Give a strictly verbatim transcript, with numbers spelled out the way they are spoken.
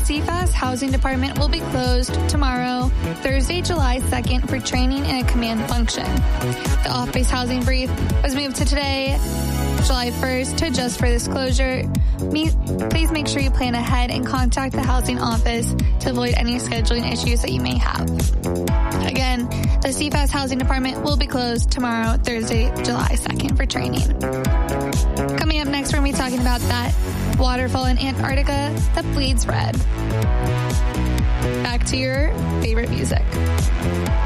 C F A S Housing Department will be closed tomorrow, Thursday, July second, for training in a command function. The off-base housing brief was moved to today, July first, to adjust for this closure. Me, please make sure you plan ahead and contact the housing office to avoid any scheduling issues that you may have. Again, the C F A S Housing Department will be closed tomorrow, Thursday, July second, for training. Coming up next, we're going to be talking about that waterfall in Antarctica that bleeds red. Back to your favorite music.